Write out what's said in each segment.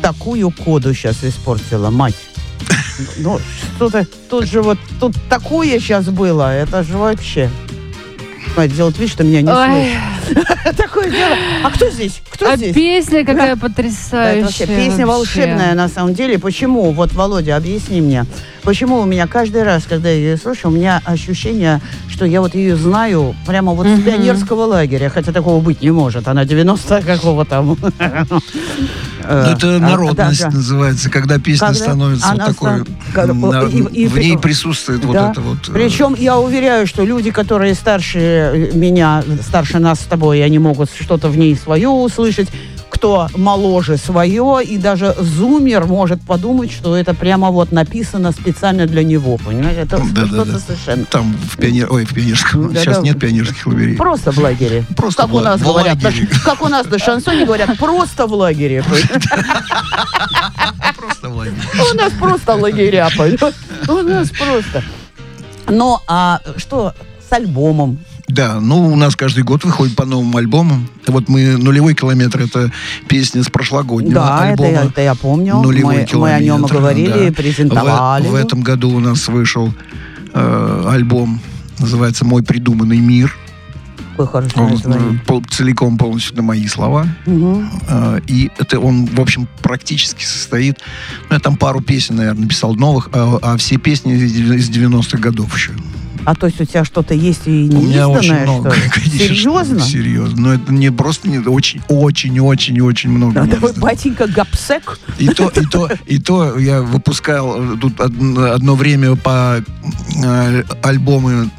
такую коду сейчас испортила, мать. Ну, что-то, тут такое сейчас было, это же вообще... Делать вид, что меня не слышит. Такое дело. А кто здесь? Кто здесь? Песня какая потрясающая. Песня волшебная, на самом деле. Почему? Вот, Володя, объясни мне. Почему у меня каждый раз, когда я ее слушаю, у меня ощущение, что я вот ее знаю прямо вот с пионерского лагеря. Хотя такого быть не может. Она 90 какого там. Это народность называется, когда песня становится вот такой. В ней присутствует вот это вот. Причем я уверяю, что люди, которые старше меня, старше нас с тобой, они могут что-то в ней свое услышать. Кто моложе свое, и даже зумер может подумать, что это прямо вот написано специально для него, понимаете? Это что-то совершенно... Там в пионерском. Сейчас нет пионерских лагерей. Просто в лагере. Просто как у нас говорят, как у нас на шансоне говорят, просто в лагере. Просто в лагере. У нас просто лагеря, у нас просто. Ну, а что с альбомом? Да, у нас каждый год выходит по новым альбомам. Вот мы «Нулевой километр» — это песня с прошлогоднего альбома. Да, это я помню. «Нулевой километр». Мы о нем говорили, презентовали. В этом году у нас вышел альбом, называется «Мой придуманный мир». Какое хорошее название. Целиком полностью на мои слова. И это он, в общем, практически состоит... я там пару песен, наверное, написал новых, а все песни из 90-х годов еще. А то есть у тебя что-то есть и не у меня изданное, очень много, что ли? конечно. Серьезно? Серьезно. Но это не просто очень много. Да, вы, батенька, гапсек? И то я выпускал тут одно время по альбомы.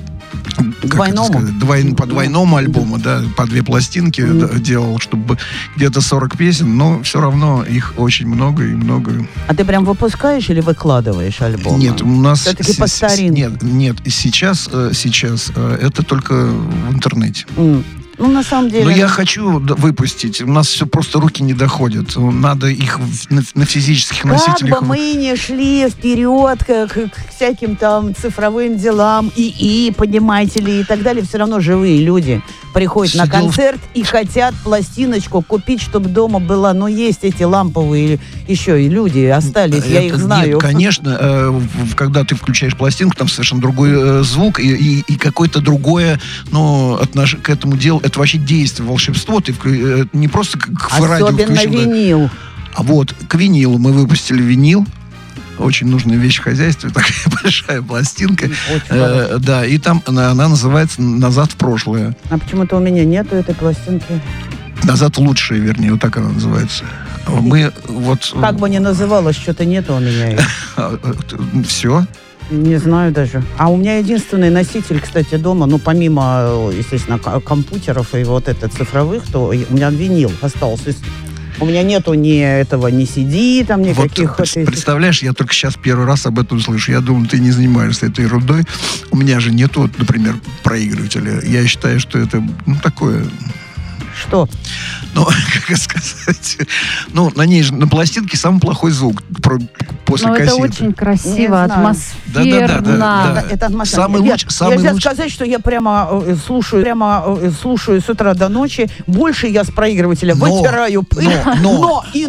По двойному альбому, да, по 2 пластинки делал, чтобы где-то 40 песен, но все равно их очень много и много. А ты прям выпускаешь или выкладываешь альбом? Нет, у нас... Все-таки по старинке. Нет, сейчас это только в интернете. На самом деле... Но я хочу выпустить. У нас все просто руки не доходят. Надо их на физических носителях... Как бы мы не шли вперед к всяким там цифровым делам, понимаете ли, и так далее, все равно живые люди приходят на концерт и хотят пластиночку купить, чтобы дома была. Но есть эти ламповые еще и люди остались, я их знаю. Нет, конечно, когда ты включаешь пластинку, там совершенно другой звук и какое-то другое, отношение к этому делу. Это вообще действие, волшебство. Ты не просто к радио включил. Особенно винил. А вот к винилу мы выпустили винил. Очень нужная вещь в хозяйстве. Такая большая пластинка. Да, и там она называется «Назад в прошлое». А почему-то у меня нету этой пластинки. «Назад в лучшее», вернее, вот так она называется. Мы вот... Как бы ни называлось, что-то нету у меня ее. Все? Не знаю даже. А у меня единственный носитель, кстати, дома, помимо, естественно, компьютеров и вот это цифровых, то у меня винил остался. У меня нету ни CD, там никаких... Вот, представляешь, я только сейчас первый раз об этом слышу. Я думаю, ты не занимаешься этой ерундой. У меня же нету, например, проигрывателя. Я считаю, что это, такое... Что? Как сказать? На ней же, на пластинке самый плохой звук после кассеты. Это очень красиво, атмосферно. Да. Это атмосферно. Нельзя сказать, что я прямо слушаю с утра до ночи. Больше я с проигрывателя вытираю пыль, но